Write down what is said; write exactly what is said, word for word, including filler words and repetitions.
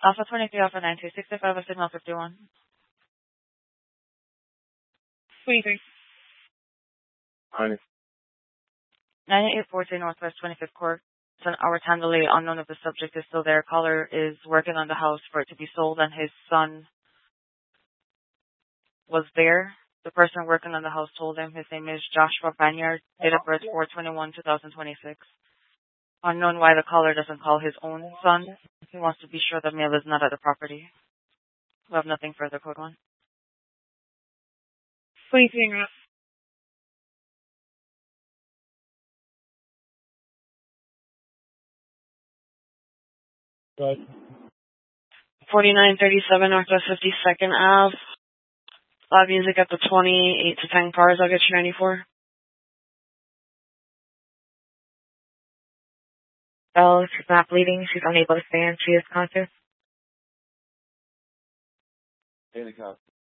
Alpha twenty-three, Alpha nine two six five, a signal fifty-one. twenty-three. Honey. nine eight four two Northwest twenty-fifth Court. It's an hour time delay. Unknown if the subject is still there. Caller is working on the house for it to be sold, and his son was there. The person working on the house told him his name is Joshua Banyard, date of birth four twenty-one twenty twenty-six. Unknown why the caller doesn't call his own son. He wants to be sure the mail is not at the property. We have nothing further, code one. twenty-three and up. Right. forty-nine thirty-seven Northwest fifty-second Ave. Loud music at the twenty, eight to ten cars. I'll get you ninety-four. Belle, she's not bleeding. She's unable to stand. She is conscious. Helicopter.